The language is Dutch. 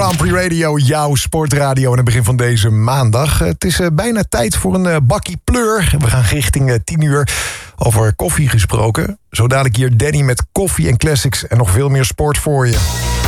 Grand Prix Radio, jouw sportradio aan het begin van deze maandag. Het is bijna tijd voor een bakkie pleur. We gaan richting 10 uur. Over koffie gesproken. Zo dadelijk hier Danny met koffie en classics en nog veel meer sport voor je.